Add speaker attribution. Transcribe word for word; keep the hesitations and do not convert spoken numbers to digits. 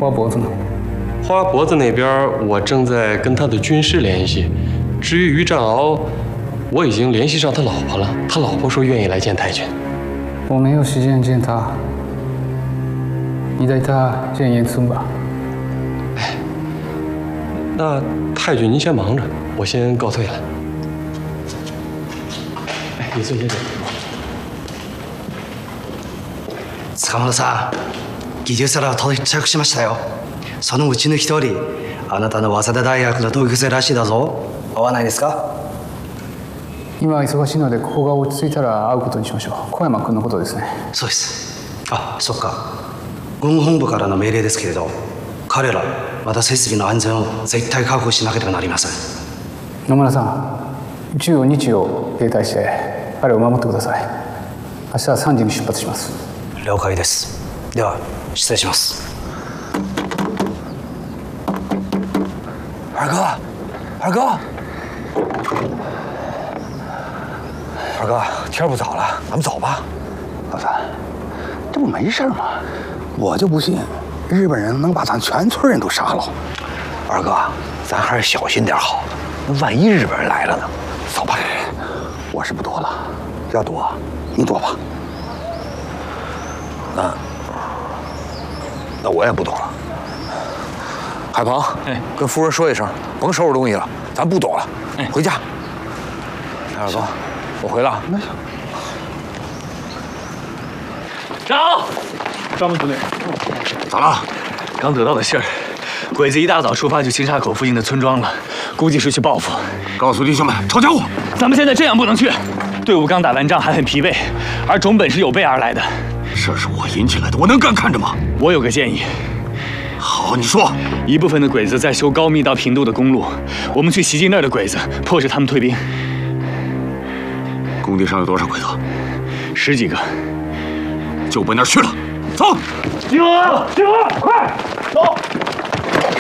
Speaker 1: 花脖子呢？
Speaker 2: 花脖子那边，我正在跟他的军师联系。至于于占鳌，我已经联系上他老婆了。他老婆说愿意来见太君。
Speaker 1: 我没有时间见他，你带他见严嵩吧。
Speaker 2: 哎，那太君您先忙着，我先告退了。哎，你坐下点。
Speaker 3: 塚本さん、技術皿は到着しましたよ。そのうちの一人、あなたの早稲田大学の同級生らしいだぞ。会わないですか？
Speaker 1: 今は忙しいので、ここが落ち着いたら会うことにしましょう。小山君のことですね。
Speaker 3: そうです。あ、そっか。軍本部からの命令ですけれど、彼らまた設備の安全を絶対確保しなければなりません。
Speaker 1: 野村さん、銃を日を携帯して彼を守ってください。明日はさんじに出発します。
Speaker 3: 了解です。では失礼します。二哥，二哥，
Speaker 4: 二哥，天不早了，咱们走吧。
Speaker 5: 老三，这不没事吗？我就不信日本人能把咱全村人都杀了。
Speaker 4: 二哥，咱还是小心点好，那万一日本人来了呢？走吧。
Speaker 5: 我是不躲了，要躲你躲吧。
Speaker 4: 那那我也不躲了。海鹏，哎，跟夫人说一声，甭收拾东西了，咱不躲了，哎，回家。二哥，我回了。那行。
Speaker 6: 长，张门徒弟，
Speaker 4: 咋了？
Speaker 6: 刚得到的信儿，鬼子一大早出发去青沙口附近的村庄了，估计是去报复。
Speaker 4: 告诉弟兄们，抄家伙！
Speaker 6: 咱们现在这样不能去，队伍刚打完仗还很疲惫，而种本是有备而来的。
Speaker 4: 事是我引起来的，我能干看着吗？
Speaker 6: 我有个建议。
Speaker 4: 好，你说。
Speaker 6: 一部分的鬼子在修高密到平度的公路，我们去袭击那儿的鬼子，迫使他们退兵。
Speaker 4: 工地上有多少鬼子？
Speaker 6: 十几个。
Speaker 4: 就奔那儿去了。走。
Speaker 6: 集合！集合！快走！